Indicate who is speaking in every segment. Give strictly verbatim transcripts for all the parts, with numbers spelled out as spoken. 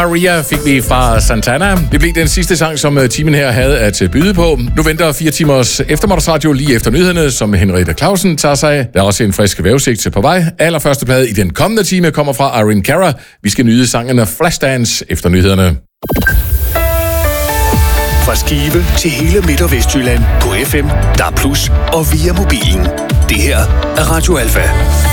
Speaker 1: Maria fik vi fra Santana. Det blev den sidste sang, som timen her havde at byde på. Nu venter fire timers eftermiddagsradio lige efter nyhederne, som Henriette Clausen tager sig. Der er også en frisk vejrudsigt på vej. Allerførste plade i den kommende time kommer fra Irene Cara. Vi skal nyde sangene Flashdance efter nyhederne.
Speaker 2: Fra Skive til hele Midt- og Vestjylland på F M, D A B plus, og via mobilen. Det her er Radio Alfa.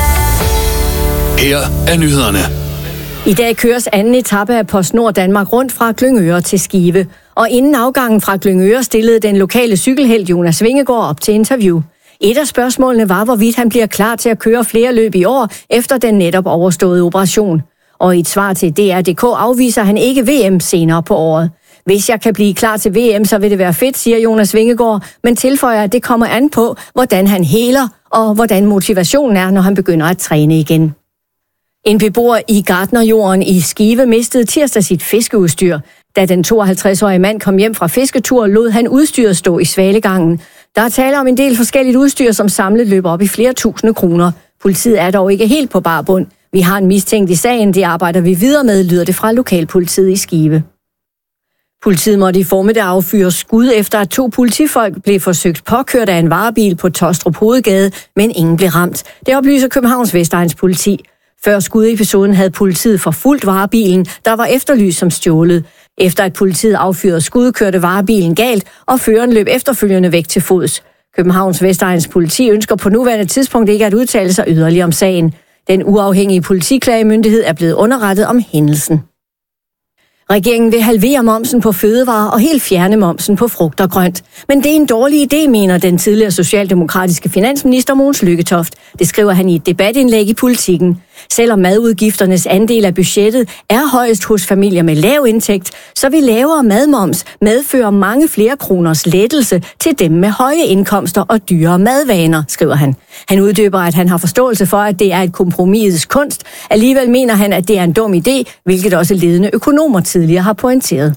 Speaker 2: Her er nyhederne.
Speaker 3: I dag køres anden etape af PostNord Danmark rundt fra Glyngøre til Skive. Og inden afgangen fra Glyngøre stillede den lokale cykelhelt Jonas Vingegaard op til interview. Et af spørgsmålene var, hvorvidt han bliver klar til at køre flere løb i år efter den netop overståede operation. Og i et svar til D R punktum D K afviser han ikke V M senere på året. Hvis jeg kan blive klar til V M, så vil det være fedt, siger Jonas Vingegaard, men tilføjer, at det kommer an på, hvordan han heler og hvordan motivationen er, når han begynder at træne igen. En beboer i Gartnerjorden i Skive mistede tirsdag sit fiskeudstyr. Da den tooghalvtreds-årige mand kom hjem fra fisketur, lod han udstyret stå i svalegangen. Der er tale om en del forskelligt udstyr, som samlet løber op i flere tusinde kroner. Politiet er dog ikke helt på bar bund. Vi har en mistænkt i sagen, det arbejder vi videre med, lyder det fra lokalpolitiet i Skive. Politiet måtte i formiddag affyre skud efter, at to politifolk blev forsøgt påkørt af en varebil på Tostrup Hovedgade, men ingen blev ramt. Det oplyser Københavns Vestegns politi. Før skudepisoden havde politiet forfulgt varebilen, der var efterlyst som stjålet. Efter at politiet affyrede skud, kørte varebilen galt, og føreren løb efterfølgende væk til fods. Københavns Vestegns politi ønsker på nuværende tidspunkt ikke at udtale sig yderligere om sagen. Den uafhængige politiklagemyndighed er blevet underrettet om hændelsen. Regeringen vil halvere momsen på fødevarer og helt fjerne momsen på frugt og grønt. Men det er en dårlig idé, mener den tidligere socialdemokratiske finansminister Mogens Lykketoft. Det skriver han i et debatindlæg i Politikken. Selvom madudgifternes andel af budgettet er højest hos familier med lav indtægt, så vil lavere madmoms medføre mange flere kroners lettelse til dem med høje indkomster og dyre madvaner, skriver han. Han uddyber, at han har forståelse for, at det er et kompromisets kunst. Alligevel mener han, at det er en dum idé, hvilket også ledende økonomer tidligere har pointeret.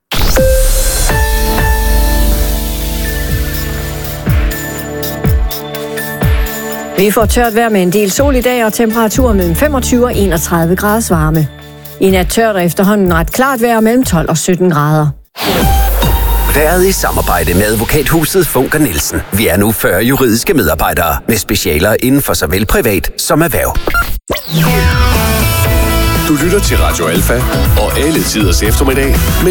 Speaker 3: Vi får tørt vejr med en del sol i dag og temperaturer mellem femogtyve og enogtredive graders varme. I nat tørt og efterhånden ret klart vejr mellem tolv og sytten grader.
Speaker 4: Været i samarbejde med advokathuset Funker Nielsen. Vi er nu fyrre juridiske medarbejdere med specialer inden for såvel privat som erhverv.
Speaker 2: Du lytter til Radio Alfa og alle tiders eftermiddag.